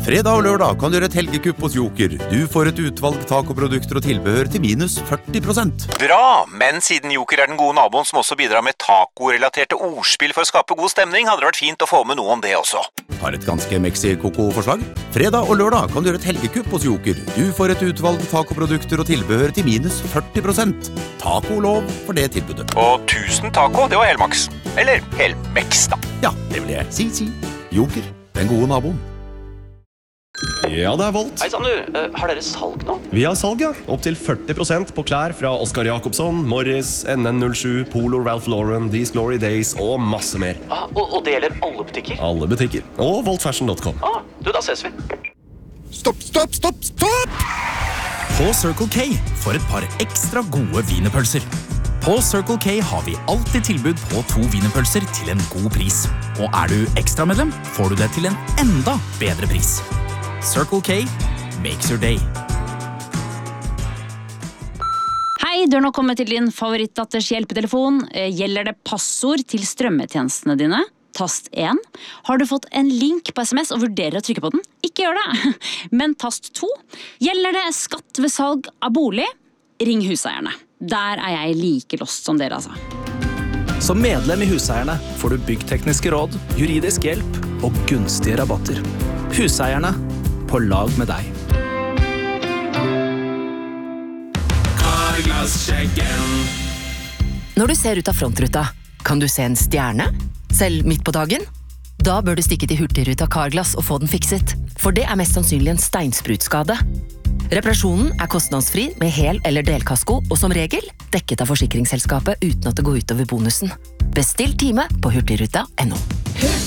Fredag og lørdag kan du gjøre et helgekupp hos Joker. Du får et utvalg tacoprodukter og tilbehør til minus 40%. Bra, men siden Joker den gode naboen som også bidrar med taco-relaterte ordspill for å skape god stemning, hadde det vært fint å få med noe om det også. Har et ganske Mexi-koko-forslag? Fredag og lørdag kan du gjøre et helgekupp hos Joker. Du får et utvalg tacoprodukter og tilbehør til minus 40%. Taco-lov for det tilbudet. Og 1000 taco, det var helmaks. Eller helmex da. Ja, det vil jeg si. Joker, den gode naboen. Ja, det Volt. Hei sann du, har dere salg nå? Vi har salg, ja. Opp til 40% på klær fra Oscar Jacobsson, Morris, NN07, Polo, Ralph Lauren, These Glory Days og masse mer. Og det gjelder alle butikker? Alle butikker. Og voltfashion.com. Da ses vi. Stopp! På Circle K for et par ekstra gode wienerpølser. På Circle K har vi alltid tilbud på 2 wienerpølser til en god pris. Og du ekstramedlem, får du det til en enda bedre pris. Circle K makes your day. Hei, du har nå kommet til din favorittdatters hjelpetelefon. Gjelder det passord til strømmetjenestene dine? Tast 1. Har du fått en link på SMS og vurderer å trykke på den? Ikke gjør det. Men tast 2. Gjelder det skatt ved salg av bolig? Ring huseierne. Der jeg like lost som dere, altså. Som medlem i Huseierne får du byggtekniske råd, juridisk hjelp og gunstige rabatter. Huseierne, på lag med deg. Når du ser ut av frontruta, kan du se en stjerne? Selv midt på dagen? Da bør du stikke til Hurtigruta Carglass og få den fikset, for det mest sannsynlig en steinsprutskade. Reparasjonen kostnadsfri med hel- eller delkasko, og som regel dekket av forsikringsselskapet uten at det går ut over bonusen. Bestill time på hurtigruta.no.